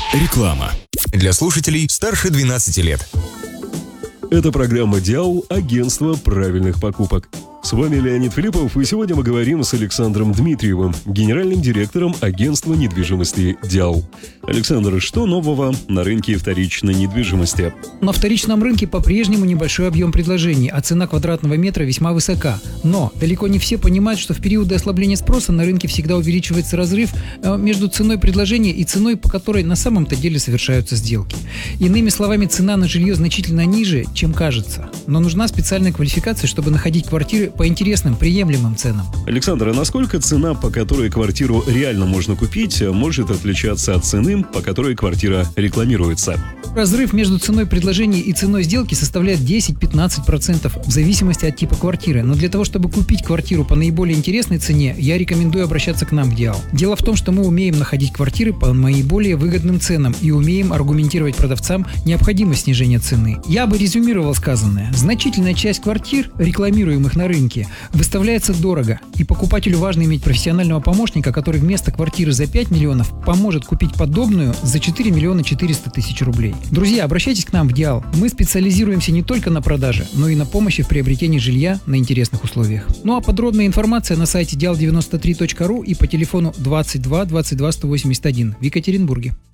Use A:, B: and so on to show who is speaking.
A: Реклама. Для слушателей старше 12 лет.
B: Это программа «Диал. Агентство правильных покупок». С вами Леонид Филиппов, и сегодня мы говорим с Александром Дмитриевым, генеральным директором агентства недвижимости «Диал». Александр, что нового на рынке вторичной недвижимости?
C: На вторичном рынке по-прежнему небольшой объем предложений, а цена квадратного метра весьма высока. Но далеко не все понимают, что в периоды ослабления спроса на рынке всегда увеличивается разрыв между ценой предложения и ценой, по которой на самом-то деле совершаются сделки. Иными словами, цена на жилье значительно ниже, чем кажется. Но нужна специальная квалификация, чтобы находить квартиры по интересным, приемлемым ценам.
B: Александр, а насколько цена, по которой квартиру реально можно купить, может отличаться от цены, по которой квартира рекламируется?
C: Разрыв между ценой предложения и ценой сделки составляет 10-15% в зависимости от типа квартиры. Но для того, чтобы купить квартиру по наиболее интересной цене, я рекомендую обращаться к нам в «Диал». Дело в том, что мы умеем находить квартиры по наиболее выгодным ценам и умеем аргументировать продавцам необходимость снижения цены. Я бы резюмировал сказанное. Значительная часть квартир, рекламируемых на рынке, выставляется дорого, и покупателю важно иметь профессионального помощника, который вместо квартиры за 5 миллионов поможет купить подобную за 4 миллиона 400 тысяч рублей. Друзья, обращайтесь к нам в «Диал». Мы специализируемся не только на продаже, но и на помощи в приобретении жилья на интересных условиях. Ну а подробная информация на сайте dial93.ru и по телефону 22 22 181 в Екатеринбурге.